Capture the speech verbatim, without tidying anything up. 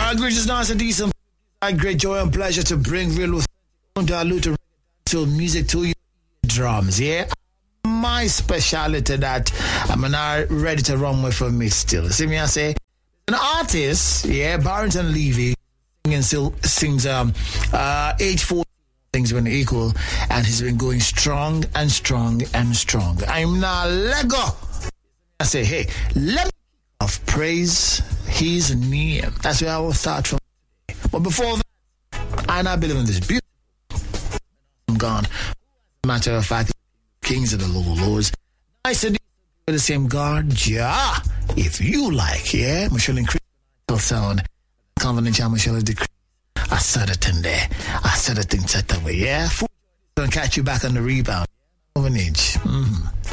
Great, nice and decent. Great joy and pleasure to bring real dilute to music to you drums. Yeah, my speciality that I'm not ready to run with for me still. See me, I say an artist. Yeah, Barrington Levy and still sings um uh age four things when equal, and he's been going strong and strong and strong. I'm not let go. I say, hey, let me off praise his name. That's where I will start from today. But before that, I now believe in this beautiful I'm gone. Matter of fact, kings of the low lords. I said with the same God, yeah. If you like, yeah, Michelle increase sound. Confidential Michelle decree. I said it in there. I said it in set away, yeah. Gonna catch you back on the rebound. Of an inch. Mm-hmm.